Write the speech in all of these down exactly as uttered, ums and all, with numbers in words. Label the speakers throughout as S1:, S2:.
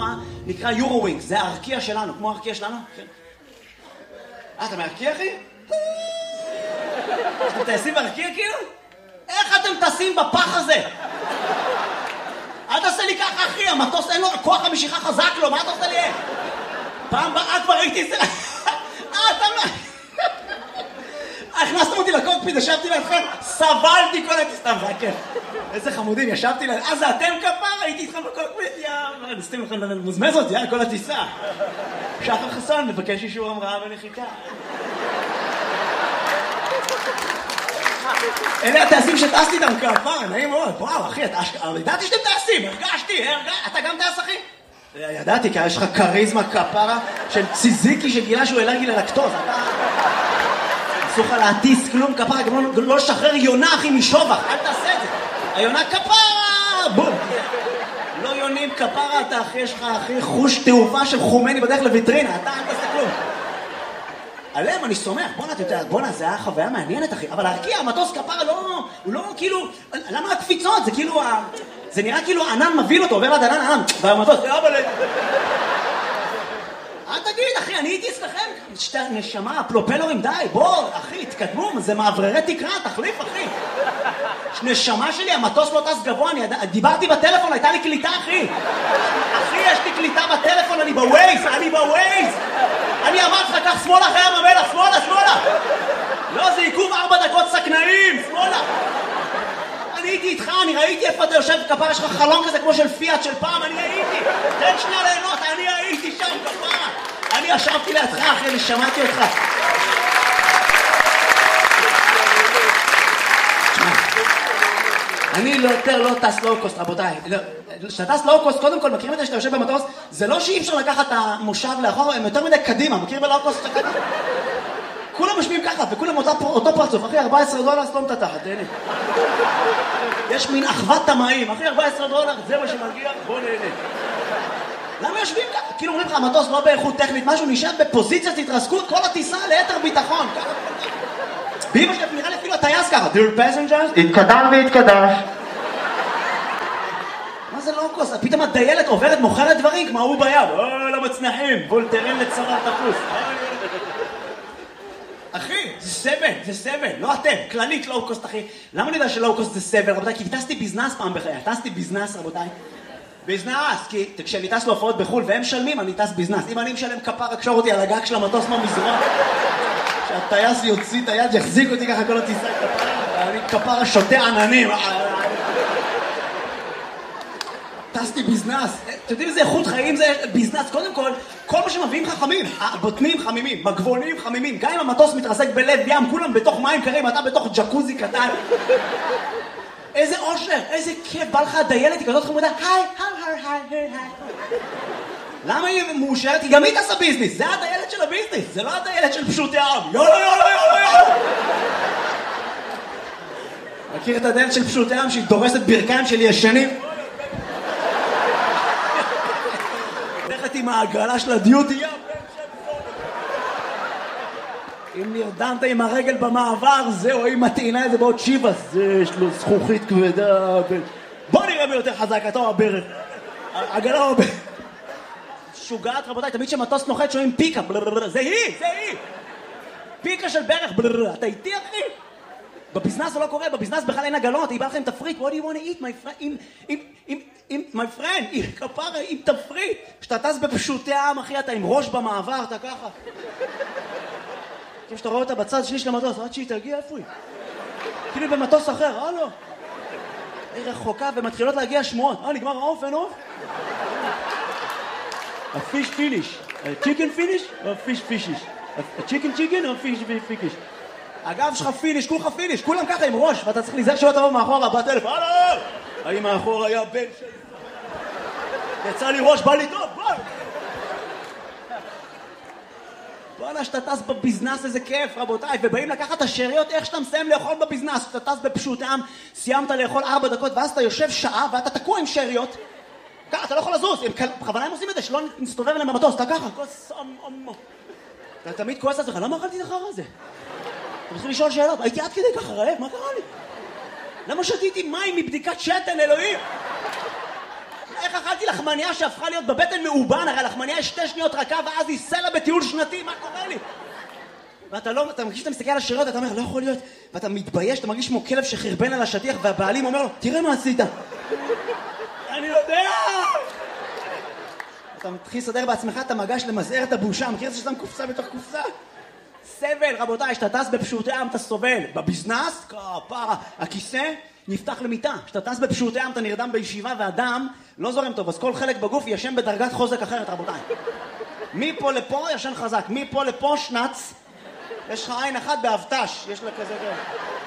S1: באירופה נקרא יורו-ווינג, זה הרקיע שלנו, כמו הרקיע שלנו. אה, אתה מהרקיע, אחי? אתם טייסים בהרקיע כאילו? איך אתם טסים בפח הזה? אל תעשה לי ככה, אחי, המטוס אין לו כוח המשיכה חזק לו, מה אתה עושה לי? פעם באה כבר הייתי את זה... אה, אתה... הכנסתם אותי לקוקפיט, ישבתי לידכם, סבלתי כל הטיסה, סתם, זה היה כיף. איזה חמודים, ישבתי ליד... אה, זה אתם כפר? הייתי איתכם בקוקפיט, יאללה, נסתים לכם למוזמז אותי, יאללה, כל הטיסה. שחר חסון, מבקש אישור המראה ונחיתה. אלה הטייסים שטסתי איתם כפר, נעים מאוד. וואו, אחי, ידעתי שאתם טייסים, הרגשתי, אתה גם טייס, אחי? ידעתי, כי יש לך קריזמה כפרה של ציזיקי שגילה שהוא אלרגי ללקטוז. אתה... אסור לך להטיס כלום כפרה, גם לא לשחרר יונה, אחי, משובח. אל תעשה את זה. היונה כפרה! בום! לא יונים כפרה, אתה אחי, יש לך, אחי, חוש תעופה של חומני בדרך לויטרינה. אתה אל תעשה כלום. עליהם, אני סומך, בונה, אתה יודע, בונה, זה היה חוויה מעניינת, אחי. אבל להרקיע, המטוס כפרה לא... הוא לא כאילו... למה הקפיצות? זה כאילו... זה נראה כאילו ענן מביל אותו, עובר עד ענן, ענן, והמטוס, אבל... אל תגיד, אחי, אני הייתי אצלכם, שתי נשמה, פלופלורים, די, בוא, אחי, התקדמו, זה מעבררי תקרה, תחליף, אחי. נשמה שלי, המטוס לא טס גבוה, אני דיברתי בטלפון, הייתה לי קליטה, אחי. אחי, יש לי קליטה בטלפון, אני בווייז, אני בווייז. אני אמרתי לך, קח שמאלה אחרי ים המלח, שמאלה, שמאלה. לא, זה עיכוב ארבע דקות סכנאים, שמאלה. אני הייתי איתך, אני ראיתי איפה אתה יושב כפרה, יש לך חלום כזה כמו של פיאט של פעם, אני הייתי. תן שנייה ליהנות, אני הייתי שם כפרה. אני ישבתי לידך, אחי, אני שמעתי אותך. אני יותר לא טס לואו-קוסט, רבותיי. כשאתה טס לואו-קוסט, קודם כל, מכירים את זה שאתה יושב במטוס? זה לא שאי אפשר לקחת את המושב לאחור, הם יותר מדי קדימה. מכיר בלואו-קוסט שאתה קדימה? כולם משמיעים ככה, וכולם אותו פרצוף. אחי, ארבע עשרה דולר, סתום את התחת, תהנה. יש מין אחוות תמאים. אחי, ארבע עשרה דולר, זה מה שמגיע, בוא נהנה. למה יושבים ככה? כאילו אומרים לך, המטוס לא באיכות טכנית, משהו נשאר בפוזיציית התרסקות, כל הטיסה ליתר ביטחון. באמא שלי, נראה לי אפילו הטייס ככה. Dear passengers, התקדם והתקדש. מה זה לואו-קוסט? פתאום הדיילת עוברת, מוכרת דברים, כמו הוא ביד. או, לא מצנחים, וולטרן לצוואר תפוס. אחי, זה סבל, זה סבל, לא אתם, כללית לואו-קוסט, אחי. למה אני יודע שלואו-קוסט זה סבל, רבותיי? כי טסתי ביזנס פעם בחיי, טסתי ביזנס, רבותיי. ביזנס, כי כשאני טס להופעות בחול והם משלמים, אני טס ביזנס. אם אני משלם כפר, קשור אותי על הגג של המטוס מהמזרון, שהטייס יוציא את היד, יחזיק אותי ככה כל הטיסה כפר, אני כפר שותה עננים. טסתי ביזנס, אתם יודעים איזה איכות חיים זה ביזנס? קודם כל, כל מה שמביאים חכמים, הבוטנים חמימים, מגבונים חמימים, גם אם המטוס מתרסק בלב ים, כולם בתוך מים קרים, אתה בתוך ג'קוזי קטן. איזה אושר, איזה כיף, בא לך הדיילת, היא כזאת חמודה, היי, היי, היי, היי, היי. למה היא מאושרת? היא גם היא תעשה ביזנס, זה הדיילת של הביזנס, זה לא הדיילת של פשוטי העם. יאללה, יאללה, יאללה, יאללה. מכיר את הדיילת של פשוטי העם שהיא דורסת ברכיים של ישנים? הולכת עם העגלה של הדיוטי, יא אם נרדמת עם הרגל במעבר, זהו, אם מטעינה איזה בעוד שיבס, זה יש לו זכוכית כבדה. בוא נראה מי יותר חזק, אתה או הברך. עגלה או הברך. שוגעת, רבותיי, תמיד שמטוס נוחת שומעים פיקה, זה היא, זה היא. פיקה של ברך, אתה איתי, אחי? בביזנס זה לא קורה, בביזנס בכלל אין עגלות, היא באה לכם תפריט, what do you want to eat, my friend, עם, עם, עם, עם, my friend, עם כפרה, עם תפריט. כשאתה טס בפשוטי העם, אחי, אתה עם ראש במעבר, אתה ככה. כאילו שאתה רואה אותה בצד שני של המטוס, עד שהיא תגיע, איפה היא? כאילו במטוס אחר, אה לא. היא רחוקה ומתחילות להגיע שמועות. אה, נגמר העוף, אין עוף? הפיש פיניש. צ'יקן פיניש או פיש פישיש? הצ'יקן צ'יקן או פיש פיקיש? הגב שלך פיניש, כולך פיניש, כולם ככה עם ראש, ואתה צריך להיזהר שלא תבוא מאחורה, בטלפון, הלו! האם מאחור היה בן שלי? יצא לי ראש, בא לי טוב, בוא! בואנה, שאתה טס בביזנס, איזה כיף, רבותיי, ובאים לקחת את השאריות, איך שאתה מסיים לאכול בביזנס, שאתה טס בפשוטי עם, סיימת לאכול ארבע דקות, ואז אתה יושב שעה, ואתה תקוע עם שאריות, ככה, אתה לא יכול לזוז, בכוונה הם עושים את זה, שלא נסתובב אליהם במטוס, אתה ככה, כוס אמו. אתה תמיד כועס על זה, למה אכלתי את החרא הזה? אתה מתחיל לשאול שאלות, הייתי עד כדי ככה רעב, מה קרה לי? למה שתיתי מים מבדיקת שתן, אלוהים? איך אכלתי לחמניה שהפכה להיות בבטן מאובן? הרי לחמניה יש שתי שניות רכה ואז היא סלע בטיול שנתי, מה קורה לי? ואתה לא, אתה מרגיש שאתה מסתכל על השרירות, אתה אומר, לא יכול להיות, ואתה מתבייש, אתה מרגיש כמו כלב שחרבן על השטיח, והבעלים אומר לו, תראה מה עשית. אני יודע! אתה מתחיל לסדר בעצמך את המגש למזער את הבושה, מכיר את זה שאתה קופסה בתוך קופסה? סבל, רבותיי, שאתה טס בפשוטי עם אתה סובל. בביזנס, כפרה, הכיסא נפתח למיטה. שאתה טס בפשוטי עם אתה נרדם בישיבה והדם לא זורם טוב, אז כל חלק בגוף ישן בדרגת חוזק אחרת, רבותיי. מפה לפה ישן חזק, מפה לפה שנץ. יש לך עין אחת באבטש, יש לה כזה כזה.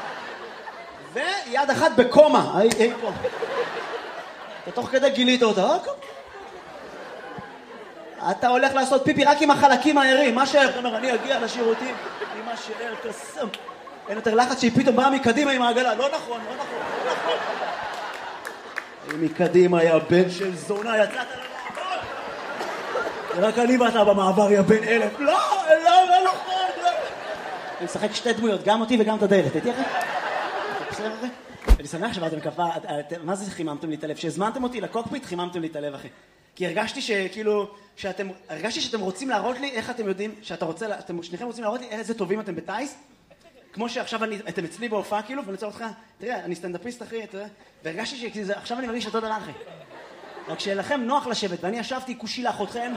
S1: ויד אחת בקומה, אי, אי פה. אתה תוך כדי גילית אותה, אתה הולך לעשות פיפי רק עם החלקים הערים, מה שער? אתה אומר, אני אגיע לשירותים עם מה שער קסם. אין יותר לחץ שהיא פתאום באה מקדימה עם העגלה, לא נכון, לא נכון, לא נכון. מקדימה היה בן של זונה, יצאת למעבר. רק אני ואתה במעבר, יא בן אלף. לא, לא, לא נכון, לא. אני משחק שתי דמויות, גם אותי וגם את הדלת, הייתי אחרי? בסדר אחרי? אני שמח שבאתם כפה, מה זה חיממתם לי את הלב? שהזמנתם אותי לקוקפיט, חיממתם לי את הלב, אחי. כי הרגשתי שכאילו, שאתם, הרגשתי שאתם רוצים להראות לי איך אתם יודעים, שאתה רוצה, אתם שניכם רוצים להראות לי איזה טובים אתם בטייס, כמו שעכשיו אני, אתם אצלי בהופעה כאילו, ואני רוצה אותך, תראה, אני סטנדאפיסט אחי, אתה יודע, והרגשתי שעכשיו אני מרגיש אותו דבר אחי. רק שלכם נוח לשבת, ואני ישבתי כושי לאחותכם.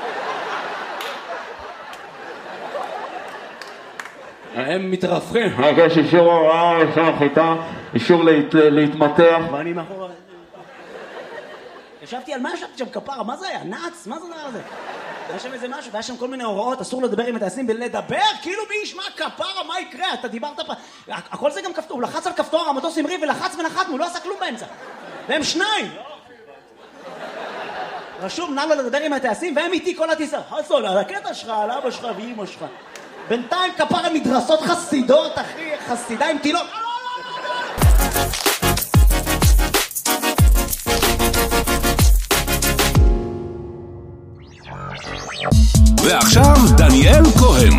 S1: הם מתרפכים.
S2: יש אישור הוראה, אישור החיטה, אישור להתמתח.
S1: ואני מאחור... ישבתי על מה ישבתי שם כפרה? מה זה היה? נאץ? מה זה דבר הזה? היה שם איזה משהו, והיה שם כל מיני הוראות, אסור לדבר עם הטייסים בלדבר, כאילו מי ישמע כפרה, מה יקרה? אתה דיברת פה... הכל זה גם כפתור, הוא לחץ על כפתור, המטוס המריא ולחץ ונחתנו, הוא לא עשה כלום באמצע. והם שניים! רשום, נא לו לדבר עם הטייסים, והם איתי כל הטיסה. חסון, על הקטע שלך, על אבא שלך ואמא שלך. בינתיים כפרה מדרסות חסידות, אחי, חסידה עם תינוק.
S3: ועכשיו דניאל כהן.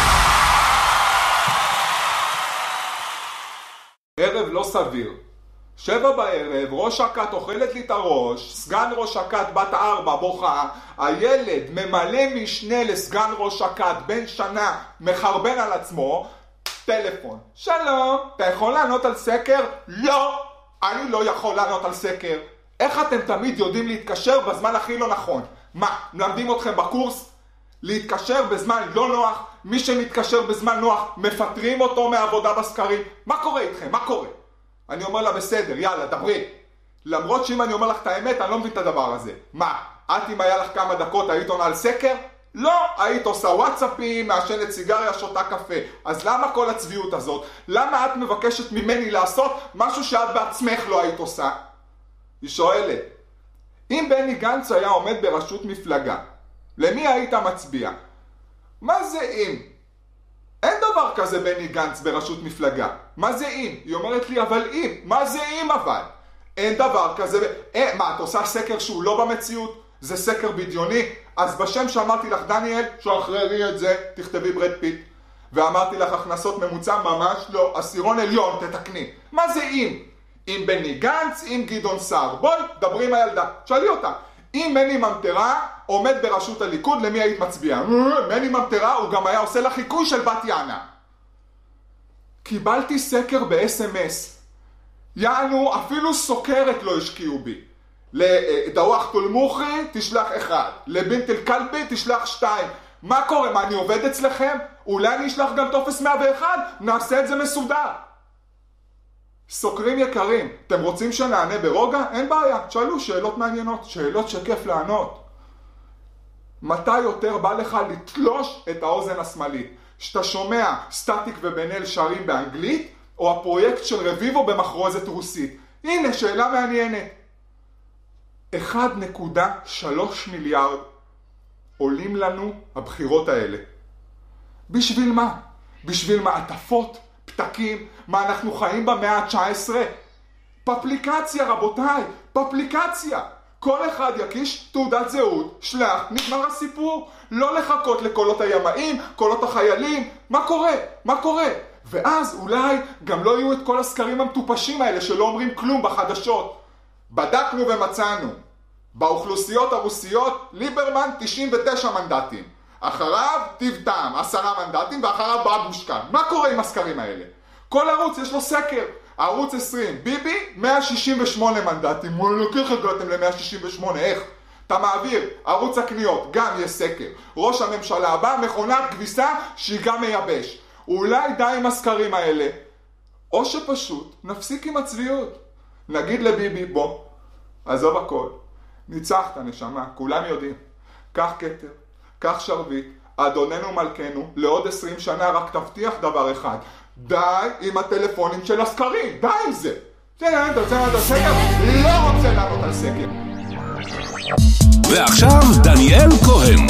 S4: ערב לא סביר. שבע בערב, ראש הכת אוכלת לי את הראש, סגן ראש הכת בת ארבע בוכה, הילד ממלא משנה לסגן ראש הכת בן שנה מחרבן על עצמו, טלפון. שלום, אתה יכול לענות על סקר? לא, אני לא יכול לענות על סקר. איך אתם תמיד יודעים להתקשר בזמן הכי לא נכון? מה, מלמדים אתכם בקורס? להתקשר בזמן לא נוח, מי שמתקשר בזמן נוח מפטרים אותו מעבודה בסקרים. מה קורה איתכם? מה קורה? אני אומר לה בסדר, יאללה, דברי. למרות שאם אני אומר לך את האמת, אני לא מבין את הדבר הזה. מה, את אם היה לך כמה דקות היית עונה על סקר? לא, היית עושה וואטסאפים, מעשנת סיגריה, שותה קפה. אז למה כל הצביעות הזאת? למה את מבקשת ממני לעשות משהו שאת בעצמך לא היית עושה? היא שואלת, אם בני גנץ היה עומד בראשות מפלגה, למי היית מצביע? מה זה אם? אין דבר כזה בני גנץ בראשות מפלגה. מה זה אם? היא אומרת לי, אבל אם. מה זה אם אבל? אין דבר כזה. אה, מה, את עושה סקר שהוא לא במציאות? זה סקר בדיוני? אז בשם שאמרתי לך, דניאל, שחררי את זה, תכתבי ברד פיט. ואמרתי לך, הכנסות ממוצע ממש לא, עשירון עליון, תתקני. מה זה אם? אם בני גנץ, אם גדעון סער. בואי, דברי עם הילדה. שאלי אותה. אם מני ממטרה עומד בראשות הליכוד, למי היית מצביע? מני ממטרה הוא גם היה עושה לה חיקוי של בת יענה. קיבלתי סקר ב-אס אם אס. יענו, אפילו סוקרת לא השקיעו בי. לדווח תולמוכי תשלח אחד, לבינט אל-קלבי תשלח שתיים. מה קורה? מה, אני עובד אצלכם? אולי אני אשלח גם טופס מאה ואחת? נעשה את זה מסודר. סוקרים יקרים, אתם רוצים שנענה ברוגע? אין בעיה, תשאלו שאלות מעניינות, שאלות שכיף לענות. מתי יותר בא לך לתלוש את האוזן השמאלית? שאתה שומע סטטיק ובן אל שרים באנגלית, או הפרויקט של רביבו במחרוזת רוסית? הנה, שאלה מעניינת. אחד נקודה שלוש מיליארד עולים לנו הבחירות האלה. בשביל מה? בשביל מעטפות? פתקים? מה, אנחנו חיים במאה ה-תשע עשרה? פפליקציה, רבותיי, פפליקציה. כל אחד יקיש תעודת זהות, שלח, נגמר הסיפור. לא לחכות לקולות הימאים, קולות החיילים. מה קורה? מה קורה? ואז אולי גם לא יהיו את כל הסקרים המטופשים האלה שלא אומרים כלום בחדשות. בדקנו ומצאנו. באוכלוסיות הרוסיות, ליברמן תשעים ותשע מנדטים. אחריו טיב טעם, עשרה מנדטים, ואחריו בבושקה. מה קורה עם הסקרים האלה? כל ערוץ יש לו סקר. ערוץ עשרים, ביבי, מאה שישים ושמונה מנדטים. וואי, לוקח הגעתם ל-מאה שישים ושמונה, איך? אתה מעביר, ערוץ הקניות, גם יש סקר. ראש הממשלה הבא, מכונת כביסה שהיא גם מייבש. אולי די עם הסקרים האלה, או שפשוט נפסיק עם הצביעות. נגיד לביבי, בוא, עזוב הכל. ניצחת נשמה, כולם יודעים. קח כתר, קח שרביט, אדוננו מלכנו, לעוד עשרים שנה רק תבטיח דבר אחד. די עם הטלפונים של הסקרים, די עם זה. תן, אתה רוצה לענות על סקר? לא רוצה לענות על סקר.
S3: ועכשיו דניאל כהן.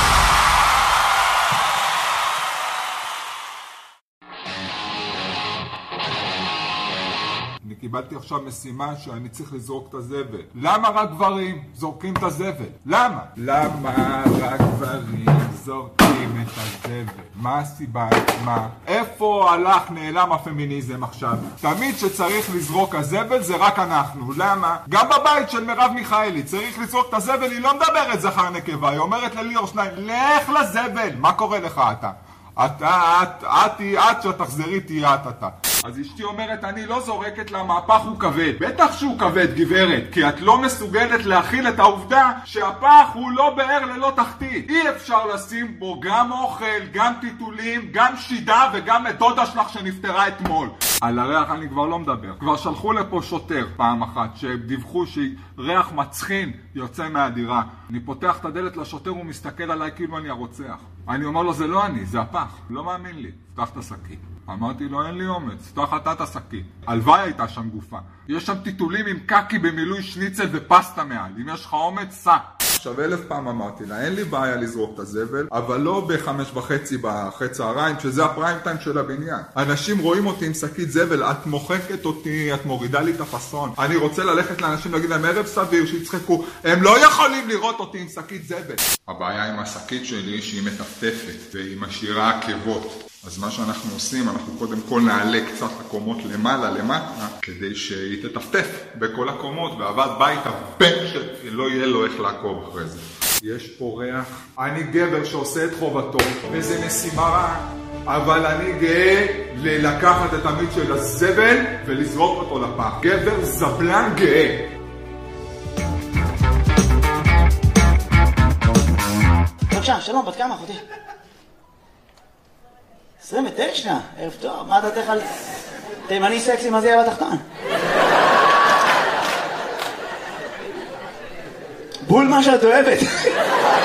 S4: אני קיבלתי עכשיו משימה שאני צריך לזרוק את הזבל. למה רק גברים זורקים את הזבל? למה? למה רק גברים זורקים את הזבל? מה הסיבה? מה? איפה הלך נעלם הפמיניזם עכשיו? תמיד שצריך לזרוק הזבל זה רק אנחנו. למה? גם בבית של מרב מיכאלי צריך לזרוק את הזבל, היא לא מדברת זכר נקבה, היא אומרת לליאור שניים, לך לזבל. מה קורה לך אתה? אתה, את, את, את, שתחזרי תהיה את אתה. אז אשתי אומרת, אני לא זורקת למהפך הוא כבד. בטח שהוא כבד, גברת, כי את לא מסוגלת להכיל את העובדה שהפח הוא לא באר ללא תחתית. אי אפשר לשים בו גם אוכל, גם טיטולים, גם שידה וגם את דודה שלך שנפטרה אתמול. על הריח אני כבר לא מדבר. כבר שלחו לפה שוטר פעם אחת שדיווחו שריח מצחין יוצא מהדירה. אני פותח את הדלת לשוטר, הוא מסתכל עליי כאילו אני הרוצח. אני אומר לו, זה לא אני, זה הפח. לא מאמין לי. פתח את השקית. אמרתי לו, אין לי אומץ, פתח אתה את השקית. הלוואי הייתה שם גופה. יש שם טיטולים עם קקי במילוי שניצל ופסטה מעל. אם יש לך אומץ, סע. עכשיו אלף פעם אמרתי לה, אין לי בעיה לזרוק את הזבל, אבל לא בחמש וחצי בחצי צהריים, שזה הפריים טיים של הבניין. אנשים רואים אותי עם שקית זבל, את מוחקת אותי, את מורידה לי את הפסון. אני רוצה ללכת לאנשים להגיד להם ערב סביר, שיצחקו, הם לא יכולים לראות אותי עם שקית זבל. הבעיה עם השקית שלי שהיא מטפטפת, והיא משאירה עקבות. אז מה שאנחנו עושים, אנחנו קודם כל נעלה קצת הקומות למעלה, למטה, כדי שהיא תטפטף בכל הקומות, ועבד בית הבן שלא יהיה לו איך לעקוב אחרי זה. יש פה ריח. אני גבר שעושה את חובתו, וזה משימה רעה, אבל אני גאה ללקחת את המיץ של הזבל ולזרוק אותו לפח. גבר זבלן גאה.
S1: בבקשה, שלום, בת כמה אחותי? עשרים ותשע, ערב טוב, מה דעתך על תימני סקסי, מה זה יהיה בתחתון? בול מה שאת אוהבת.